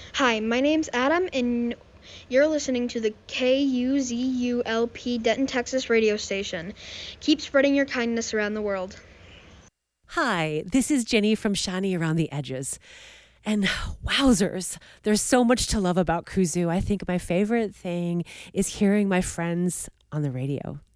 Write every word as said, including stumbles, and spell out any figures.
Hi, my name's Adam, and you're listening to the K U Z U L P Denton, Texas radio station. Keep spreading your kindness around the world. Hi, this is Jenny from Shiny Around the Edges. And wowzers, there's so much to love about Kuzoo. I think my favorite thing is hearing my friends on the radio.